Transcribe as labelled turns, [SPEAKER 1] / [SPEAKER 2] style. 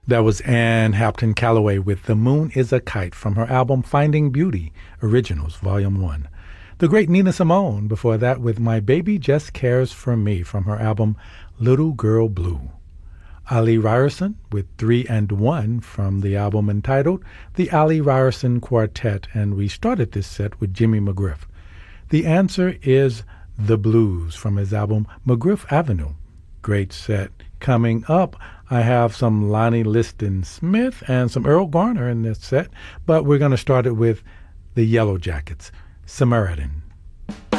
[SPEAKER 1] That was Anne Hampton Calloway with The Moon is a Kite from her album Finding Beauty, Originals, Volume 1. The great Nina Simone before that with My Baby Just Cares for Me from her album Little Girl Blue. Ali Ryerson with 3 and 1 from the album entitled The Ali Ryerson Quartet, and we started this set with Jimmy McGriff. The answer is The Blues from his album McGriff Avenue. Great set. Coming up, I have some Lonnie Liston Smith and some Earl Garner in this set, but we're going to start it with the Yellow Jackets, Samaritan.